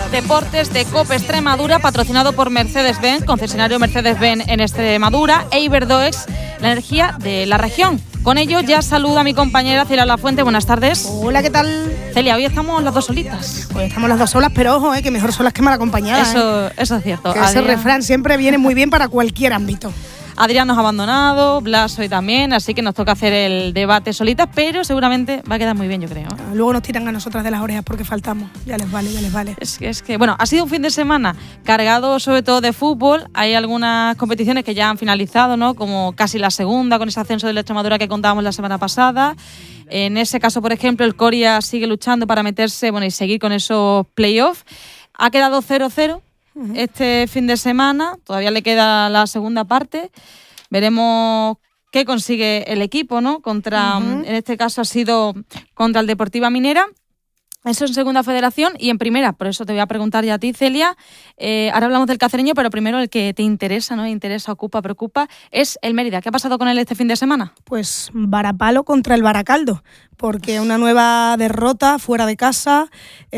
deportes de COPE Extremadura, patrocinado por Mercedes-Benz, concesionario Mercedes-Benz en Extremadura, e Iberdoex, la energía de la región. Con ello ya saluda a mi compañera Celia Lafuente. Buenas tardes. Hola, ¿qué tal? Celia, hoy estamos las dos solitas. Hoy estamos las dos solas, pero ojo, que mejor solas que mal acompañadas. Eso es cierto. Que ese refrán siempre viene muy bien para cualquier ámbito. Adrián nos ha abandonado, Blas hoy también, así que nos toca hacer el debate solitas, pero seguramente va a quedar muy bien, yo creo. Luego nos tiran a nosotras de las orejas porque faltamos. Ya les vale. Es que, bueno, ha sido un fin de semana cargado sobre todo de fútbol. Hay algunas competiciones que ya han finalizado, ¿no? Como casi la segunda, con ese ascenso de la Extremadura que contábamos la semana pasada. En ese caso, por ejemplo, el Coria sigue luchando para meterse, y seguir con esos playoffs. Ha quedado 0-0. Este fin de semana, todavía le queda la segunda parte. Veremos qué consigue el equipo, ¿no? En este caso ha sido contra el Deportiva Minera. Eso en segunda federación y en primera. Por eso te voy a preguntar ya a ti, Celia. Ahora hablamos del cacereño, pero primero el que te interesa, ¿no? Interesa, ocupa, preocupa, es el Mérida. ¿Qué ha pasado con él este fin de semana? Pues varapalo contra el Baracaldo, porque una nueva derrota fuera de casa,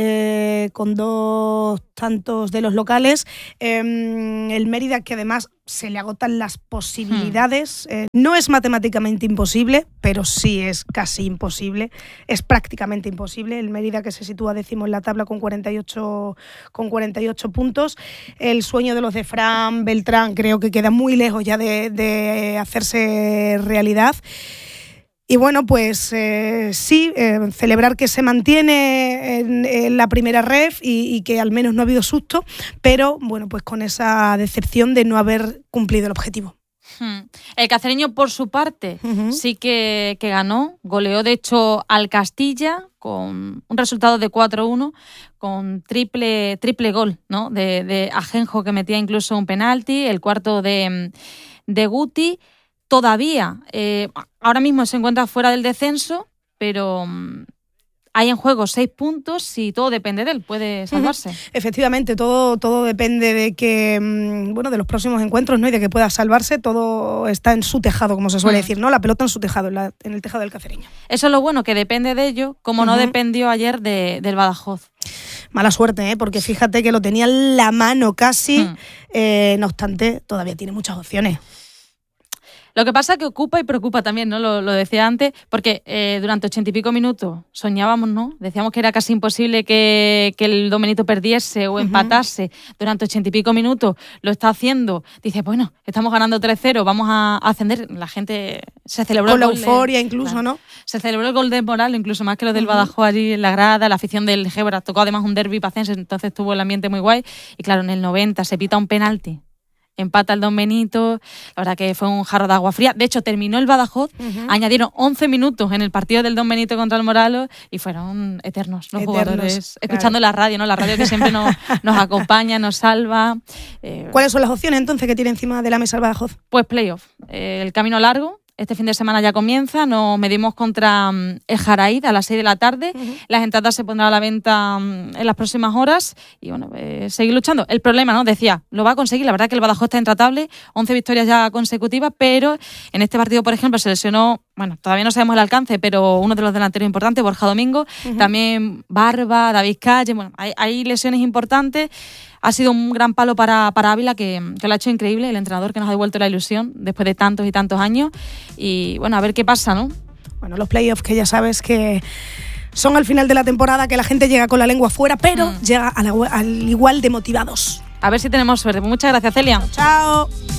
con 2 tantos de los locales. El Mérida, que además se le agotan las posibilidades. No es matemáticamente imposible, pero sí es casi imposible. Es prácticamente imposible. El Mérida, que se sitúa décimo en la tabla con 48 puntos. El sueño de los de Fran Beltrán creo que queda muy lejos ya de hacerse realidad. Y bueno, pues celebrar que se mantiene en la primera ref y que al menos no ha habido susto, pero bueno, pues con esa decepción de no haber cumplido el objetivo. El cacereño, por su parte, sí que ganó, goleó de hecho al Castilla con un resultado de 4-1, con triple gol, ¿no? de Ajenjo, que metía incluso un penalti, el cuarto de Guti. Todavía, ahora mismo se encuentra fuera del descenso, pero hay en juego 6 puntos y todo depende de él, puede salvarse. Efectivamente, todo depende de que, de los próximos encuentros, ¿no? Y de que pueda salvarse. Todo está en su tejado, como se suele decir, ¿no? La pelota en su tejado, en el tejado del cacereño. Eso es lo bueno, que depende de ello, como no dependió ayer del Badajoz. Mala suerte, porque fíjate que lo tenía en la mano casi, no obstante, todavía tiene muchas opciones. Lo que pasa es que ocupa y preocupa también, ¿no? Lo decía antes, porque durante 80 y pico minutos soñábamos, ¿no? Decíamos que era casi imposible que el Don Benito perdiese o empatase. Durante 80 y pico minutos lo está haciendo. Dice, bueno, estamos ganando 3-0, vamos a ascender. La gente se celebró con el la gol euforia incluso, claro, ¿no? Se celebró el gol de Moral, incluso más que los del Badajoz allí en la grada. La afición del Gébora tocó además un derbi pacense, entonces tuvo el ambiente muy guay. Y claro, en el 90 se pita un penalti. Empata el Don Benito, la verdad que fue un jarro de agua fría. De hecho, terminó el Badajoz, añadieron 11 minutos en el partido del Don Benito contra el Moralos y fueron eternos los jugadores, escuchando la radio, ¿no? La radio que siempre nos acompaña, nos salva. ¿Cuáles son las opciones entonces que tiene encima de la mesa el Badajoz? Pues playoff, el camino largo. Este fin de semana ya comienza, nos medimos contra el Jaraíd a las 6 de la tarde. Las entradas se pondrán a la venta en las próximas horas y bueno, seguir luchando. El problema, ¿no? Decía, lo va a conseguir, la verdad que el Badajoz está intratable, 11 victorias ya consecutivas, pero en este partido, por ejemplo, se lesionó, bueno, todavía no sabemos el alcance, pero uno de los delanteros importantes, Borja Domingo, también Barba, David Calle, bueno, hay lesiones importantes. Ha sido un gran palo para Ávila, que lo ha hecho increíble, el entrenador que nos ha devuelto la ilusión después de tantos y tantos años. Y bueno, a ver qué pasa, ¿no? Bueno, los playoffs que ya sabes que son al final de la temporada, que la gente llega con la lengua fuera, pero llega al igual de motivados. A ver si tenemos suerte. Muchas gracias, Celia. Chao.